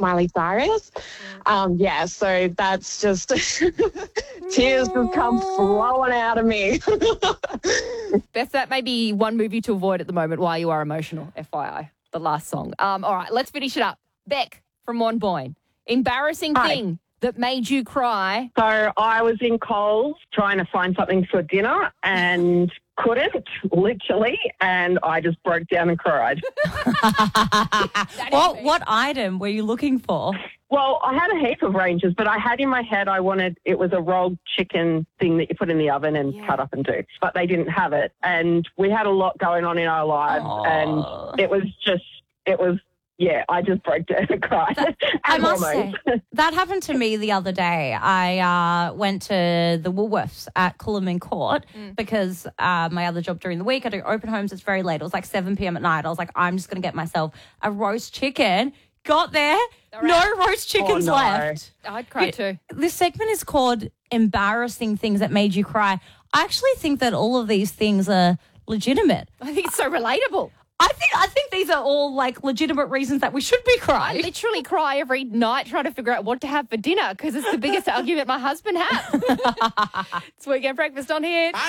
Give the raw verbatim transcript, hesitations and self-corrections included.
Miley Cyrus. Um, yeah, so that's just tears just come flowing out of me. Beth, that may be one movie to avoid at the moment while you are emotional, F Y I, the last song. Um, all right, let's finish it up. Beck from One Boyne. Embarrassing Hi. thing that made you cry. So I was in Coles trying to find something for dinner and couldn't, literally, and I just broke down and cried. what what item were you looking for? Well, I had a heap of ranges, but I had in my head I wanted, it was a rolled chicken thing that you put in the oven and Yeah. cut up and do, but they didn't have it. And we had a lot going on in our lives, Aww. and it was just, it was, yeah, I just broke down and cried. That- I And must hormones. say, that happened to me the other day. I uh, went to the Woolworths at Coolum Court because uh, my other job during the week, I do open homes. It's very late. It was like seven p.m. at night. I was like, I'm just going to get myself a roast chicken. Got there, no roast chickens Oh, no. left. I'd cry too. This segment is called Embarrassing Things That Made You Cry. I actually think that all of these things are legitimate. I think it's so relatable. I think I think these are all like legitimate reasons that we should be I crying. literally cry every night trying to figure out what to have for dinner because it's the biggest argument my husband has. It's Weekend Breakfast on here.